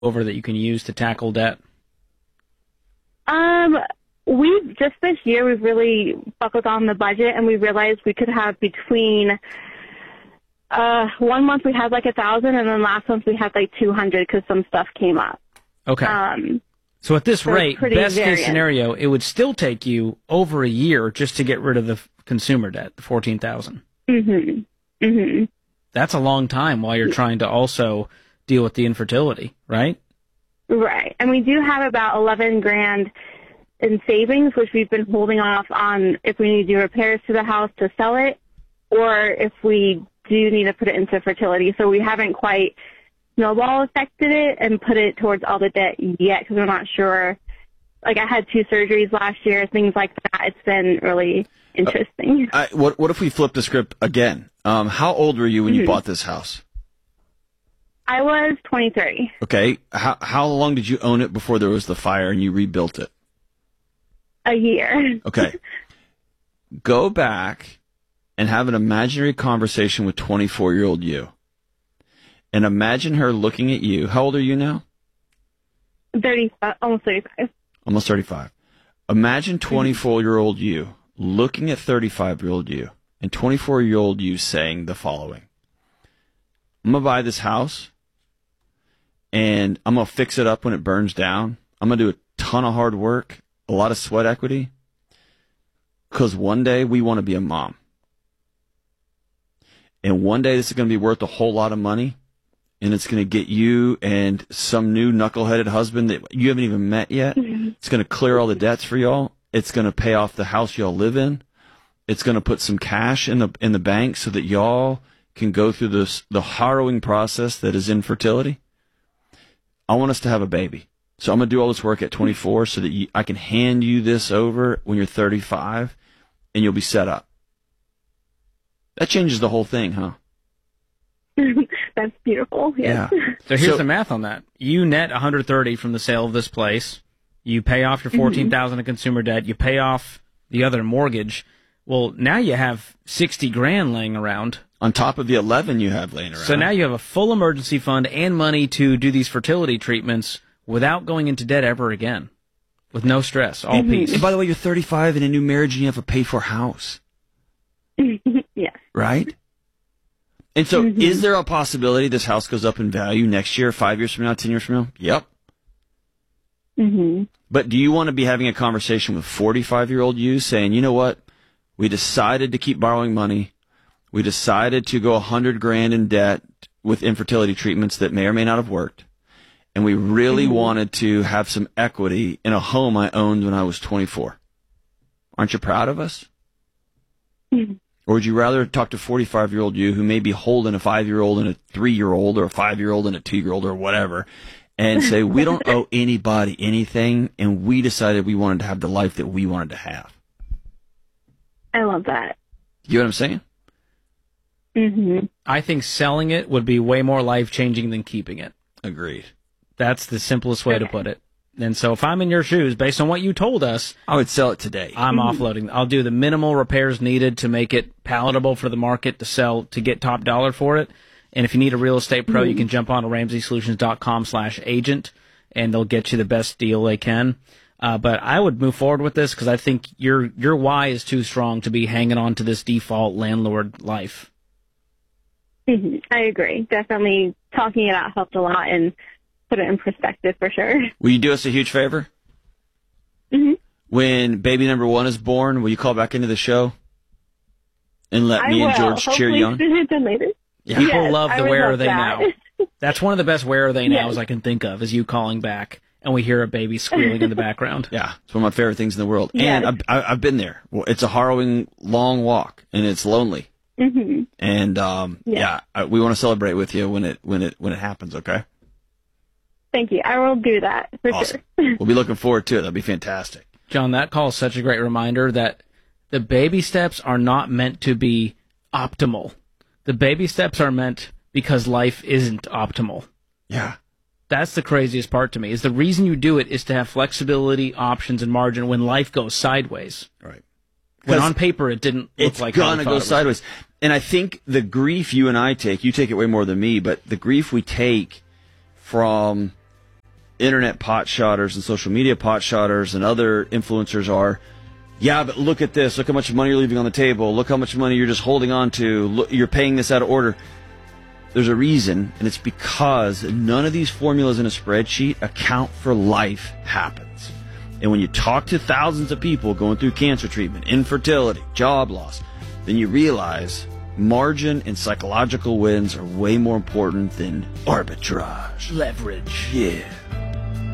over that you can use to tackle debt? We just this year we've really buckled on the budget, and we realized we could have between 1 month we had like 1,000, and then last month we had like 200 because some stuff came up. Okay. So at this rate, best variant. case scenario, it would still take you over a year just to get rid of the consumer debt, the $14,000. Mm-hmm. Mm-hmm. That's a long time while you're trying to also deal with the infertility, right? Right. And we do have about 11 grand in savings, which we've been holding off on if we need to do repairs to the house to sell it, or if we do need to put it into fertility. So we haven't quite snowball affected it and put it towards all the debt yet because we're not sure. Like, I had 2 surgeries last year, things like that. It's been really interesting. What if we flip the script again? How old were you when you bought this house? I was 23. Okay. How long did you own it before there was the fire and you rebuilt it? A year. Okay. Go back and have an imaginary conversation with 24-year-old you. And imagine her looking at you. How old are you now? 35, almost 35. Almost 35. Imagine 24-year-old you looking at 35-year-old you and 24-year-old you saying the following. I'm going to buy this house and I'm going to fix it up when it burns down. I'm going to do a ton of hard work, a lot of sweat equity, because one day we want to be a mom. And one day this is going to be worth a whole lot of money, and it's going to get you and some new knuckleheaded husband that you haven't even met yet. It's going to clear all the debts for y'all. It's going to pay off the house y'all live in. It's going to put some cash in the bank so that y'all can go through the harrowing process that is infertility. I want us to have a baby. So I'm going to do all this work at 24 so that I can hand you this over when you're 35, and you'll be set up. That changes the whole thing, huh? That's beautiful. Yes. Yeah. So here's the math on that. You net 130 from the sale of this place. You pay off your 14,000 in consumer debt. You pay off the other mortgage. Well, now you have 60 grand laying around. On top of the 11 you have laying around. So now you have a full emergency fund and money to do these fertility treatments without going into debt ever again. With no stress, all peace. And by the way, you're 35 in a new marriage and you have a paid-for house. Yes. Right? And so is there a possibility this house goes up in value next year, 5 years from now, 10 years from now? Yep. But do you want to be having a conversation with 45-year-old you saying, you know what? We decided to keep borrowing money. We decided to go 100 grand in debt with infertility treatments that may or may not have worked. And we really wanted to have some equity in a home I owned when I was 24. Aren't you proud of us? Or would you rather talk to 45-year-old you who may be holding a 5-year-old and a 3-year-old or a 5-year-old and a 2-year-old or whatever and say, we don't owe anybody anything, and we decided we wanted to have the life that we wanted to have? I love that. You know what I'm saying? I think selling it would be way more life-changing than keeping it. Agreed. That's the simplest way to put it. And so if I'm in your shoes, based on what you told us, I would sell it today. I'm offloading. I'll do the minimal repairs needed to make it palatable for the market to sell, to get top dollar for it. And if you need a real estate pro, you can jump on to RamseySolutions.com/agent, and they'll get you the best deal they can. But I would move forward with this because I think your why is too strong to be hanging on to this default landlord life. I agree. Definitely talking it out helped a lot and put it in perspective for sure. Will you do us a huge favor? When baby number 1 is born, will you call back into the show and let me and George cheer you on? Sooner than later. Yeah. People love the where are they that. now. That's one of the best where are they nows I can think of, is you calling back and we hear a baby squealing in the background. Yeah, it's one of my favorite things in the world. Yes. And I've been there. Well, it's a harrowing, long walk, and it's lonely. And we want to celebrate with you when it happens. Okay. Thank you. I will do that for Awesome. sure. We'll be looking forward to it. That'll be fantastic. John, that call is such a great reminder that the baby steps are not meant to be optimal. The baby steps are meant because life isn't optimal. Yeah. That's the craziest part to me, is the reason you do it is to have flexibility, options, and margin when life goes sideways. Right. When on paper it didn't look like how we it's gonna thought go it was. sideways. And I think the grief you and I take, you take it way more than me, but the grief we take from internet potshotters and social media potshotters and other influencers are, yeah, but look at this. Look how much money you're leaving on the table. Look how much money you're just holding on to. Look, you're paying this out of order. There's a reason, and it's because none of these formulas in a spreadsheet account for life happens. And when you talk to thousands of people going through cancer treatment, infertility, job loss, then you realize margin and psychological wins are way more important than arbitrage. Leverage. Yeah.